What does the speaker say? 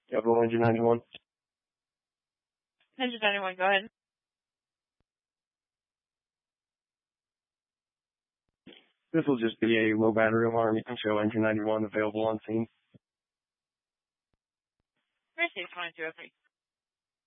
Capital Engine 91. Engine 91, go ahead. This will just be a low battery alarm. You can show Engine 91 available on scene. Received 2203.